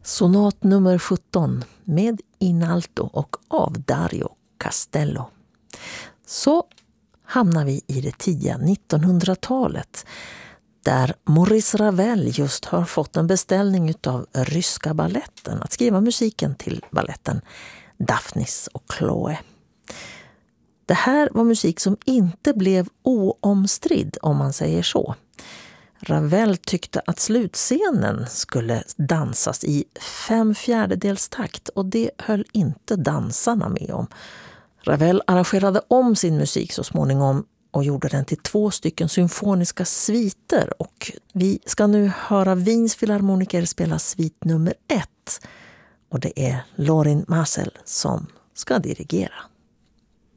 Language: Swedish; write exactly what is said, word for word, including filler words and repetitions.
Sonat nummer sjutton med in alto och av Dario Castello. Så hamnar vi i det tidiga nittonhundratalet där Maurice Ravel just har fått en beställning av ryska balletten att skriva musiken till balletten Daphnis och Chloe. Det här var musik som inte blev oomstridd, om man säger så. Ravel tyckte att slutscenen skulle dansas i fem fjärdedels takt och det höll inte dansarna med om. Ravel arrangerade om sin musik så småningom och gjorde den till två stycken symfoniska sviter, och vi ska nu höra Wiens filharmoniker spela svit nummer ett, och det är Lorin Maazel som ska dirigera.